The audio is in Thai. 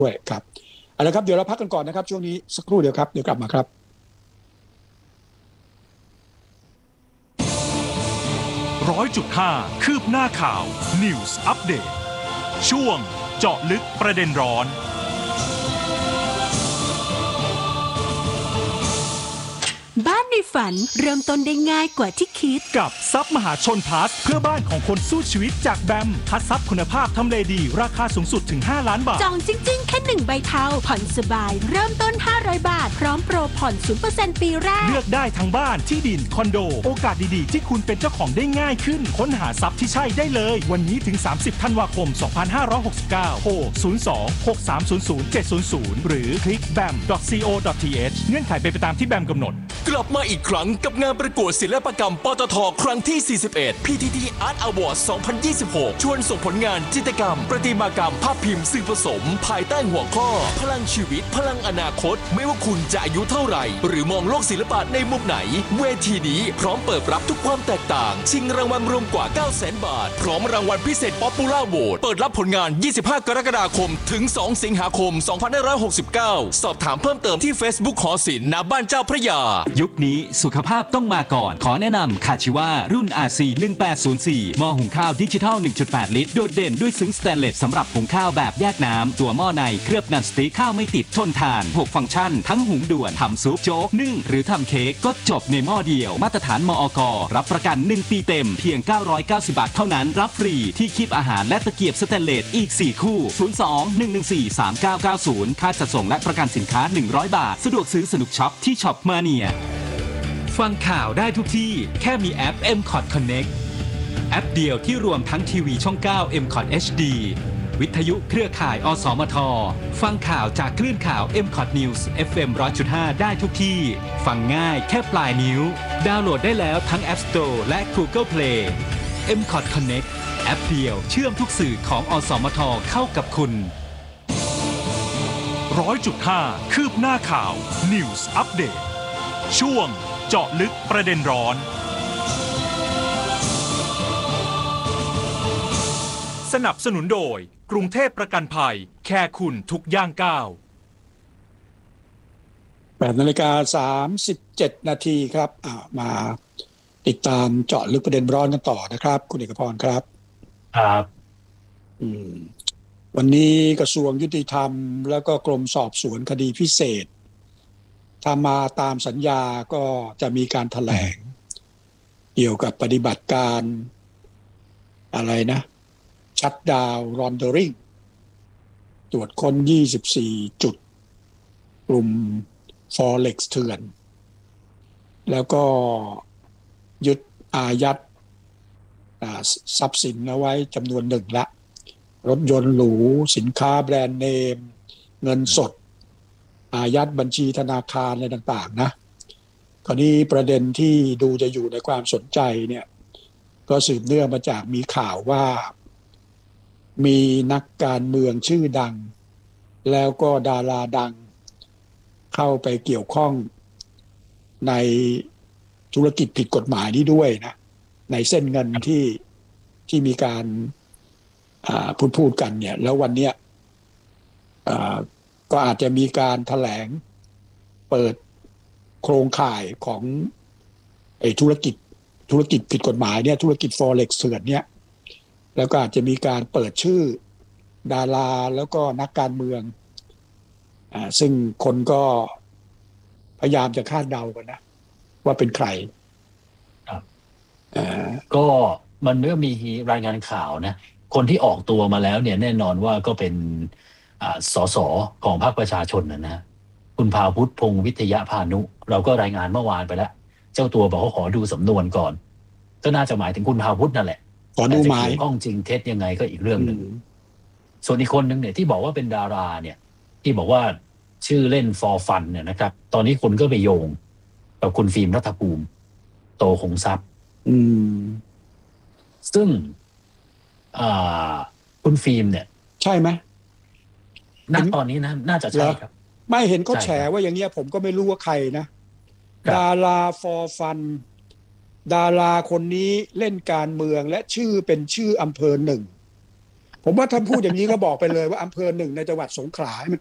ด้วยครับเอาละครับเดี๋ยวเราพักกันก่อนนะครับช่วงนี้สักครู่เดียวครับเดี๋ยวกลับมาครับ 100.5 คืบหน้าข่าว News Update ช่วงเจาะลึกประเด็นร้อนบ้านในฝันเริ่มต้นได้ง่ายกว่าที่คิดกับทรัพย์มหาชนพลัสเพื่อบ้านของคนสู้ชีวิตจากแบมคัดทรัพย์คุณภาพทำเลดีราคาสูงสุดถึง5ล้านบาทจองจริงๆแค่1ใบเทาผ่อนสบายเริ่มต้น500บาทพร้อมโปรผ่อน 0% ปีแรกเลือกได้ทั้งบ้านที่ดินคอนโดโอกาสดีๆที่คุณเป็นเจ้าของได้ง่ายขึ้นค้นหาทรัพย์ที่ใช่ได้เลยวันนี้ถึง30ธันวาคม2569โทร02-6300-700หรือคลิก bam.co.th เงื่อนไขเป็นไปตามที่แบมกำหนดกลับมาอีกครั้งกับงานประกวดศิลปกรรมปตท.ครั้งที่ 41 PTT Art Award 2026 ชวนส่งผลงานจิตรกรรมประติมากรรมภาพพิมพ์สื่อผสมภายใต้หัวข้อพลังชีวิตพลังอนาคตไม่ว่าคุณจะอายุเท่าไหร่หรือมองโลกศิลปะในมุมไหนเวทีนี้พร้อมเปิดรับทุกความแตกต่างชิงรางวัลรวมกว่า 900,000 บาทพร้อมรางวัลพิเศษ Popular Vote เปิดรับผลงาน 25 กรกฎาคมถึง 2 สิงหาคม 2569 สอบถามเพิ่มเติมที่ Facebook หอศิลป์ณบ้านเจ้าพระยายุคนี้สุขภาพต้องมาก่อนขอแนะนำคาชิวารุ่น RC 1804หม้อหุงข้าวดิจิทัล 1.8 ลิตรโดดเด่นด้วยซึ้งสแตนเลสสำหรับหุงข้าวแบบแยกน้ำตัวหม้อในเคลือบนันสติ๊กข้าวไม่ติดทนทาน6ฟังก์ชันทั้งหุงด่วนทำซุปโจ๊กนึ่งหรือทำเค้กก็จบในหม้อเดียวมาตรฐานมอก.รับประกัน1ปีเต็มเพียง990 บาทเท่านั้นรับฟรีที่คีบอาหารและตะเกียบสแตนเลสอีก4คู่02-114-3990ค่าจัดส่งและประกันสินค้า100 บาทสะดวกซื้อสนุกช็อปที่ช็อปมาเนียฟังข่าวได้ทุกที่แค่มีแอป MCOT Connect แอปเดียวที่รวมทั้งทีวีช่อง 9 MCOT HD วิทยุเครือข่ายอสมทฟังข่าวจากคลื่นข่าว MCOT News FM 100.5 ได้ทุกที่ฟังง่ายแค่ปลายนิ้วดาวน์โหลดได้แล้วทั้ง App Store และ Google Play MCOT Connect แอปเดียวเชื่อมทุกสื่อของอสมทเข้ากับคุณ 100.5 คืบหน้าข่าว News Update ช่วงเจาะลึกประเด็นร้อนสนับสนุนโดยกรุงเทพประกันภัยแค่คุณทุกย่างก้าว 8:37 นาทีครับมาติดตามเจาะลึกประเด็นร้อนกันต่อนะครับคุณเอกพรครับครับวันนี้กระทรวงยุติธรรมแล้วก็กรมสอบสวนคดีพิเศษถ้ามาตามสัญญาก็จะมีการแถลงเกี่ยวกับปฏิบัติการอะไรนะชัตดาวน์รอนเดอริ่งตรวจค้น24 จุดกลุ่ม Forex เถื่อนแล้วก็ยึดอายัดทรัพย์สินเอาไว้จำนวนหนึ่งละรถยนต์หรูสินค้าแบรนด์เนมเงินสดอายัดบัญชีธนาคารอะไรต่างๆนะคราวนี้ประเด็นที่ดูจะอยู่ในความสนใจเนี่ยก็สืบเนื่องมาจากมีข่าวว่ามีนักการเมืองชื่อดังแล้วก็ดาราดังเข้าไปเกี่ยวข้องในธุรกิจผิดกฎหมายนี้ด้วยนะในเส้นเงินที่มีการพูดกันเนี่ยแล้ววันเนี้ยก็อาจจะมีการแถลงเปิดโครงข่ายของธุรกิจผิดกฎหมายเนี่ยธุรกิจ Forex เถื่อนเนี่ยแล้วก็อาจจะมีการเปิดชื่อดาราแล้วก็นักการเมืองซึ่งคนก็พยายามจะคาดเดากันนะว่าเป็นใครก็มันเมื่อมีรายงานข่าวนะคนที่ออกตัวมาแล้วเนี่ยแน่นอนว่าก็เป็นสสของพรรคประชาชนนะคุณภาวุฒิพงษ์วิทยาพานุเราก็รายงานเมื่อวานไปแล้วเจ้าตัวบอกเขาขอดูสำนวนก่อนก็น่าจะหมายถึงคุณภาวุฒินั่นแหละขอดูหมายเกี่ยวข้องจริงเท็จยังไงก็อีกเรื่องหนึ่งส่วนอีกคนนึงเนี่ยที่บอกว่าเป็นดาราเนี่ยที่บอกว่าชื่อเล่น for fun เนี่ยนะครับตอนนี้คนก็ไปโยงกับคุณฟิล์มรัฐภูมิโตคงทรัพย์ซึ่งคุณฟิล์มเนี่ยใช่ไหมณตอนนี้นะน่าจะใช่ครับไม่เห็นเขาแฉว่าอย่างเงี้ยผมก็ไม่รู้ว่าใครนะดารา for fun ดาราคนนี้เล่นการเมืองและชื่อเป็นชื่ออำเภอหนึ่งผมว่าถ้าพูดอย่างนี้ก็บอกไปเลยว่าอำเภอหนึ่งในจังหวัดสงขลา